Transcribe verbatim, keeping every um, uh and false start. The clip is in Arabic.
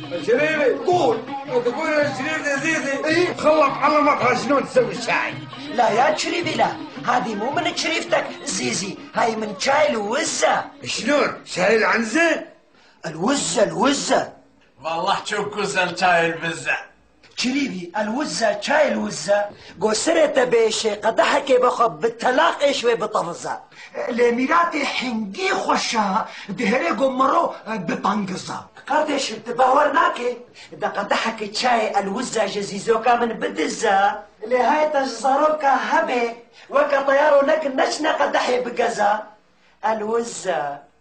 شريفي قول. تقول يا شريف يا زيزي ايه؟ خلص علمك شلون تسوي الشاي. لا يا شريفي لا، هذه مو من شريفتك زيزي، هاي من شاي الوزة. شلون؟ شاي العنزة؟ الوزة الوزة. والله تشوف كوزة شاي البزة. شريفي الوزة شاي الوزة قصرت بيشي قدحك بخب بالتلاق شوي بطفزة لميراتي حنجي خوشها دهري قمرو ببانقزة قدش بتباورناكي دا قدحك شاي الوزة جزيزوكا من بدزة لهاي تجزروكا هبي وكا طيارو لك نشنا قدحي بقزة الوزة.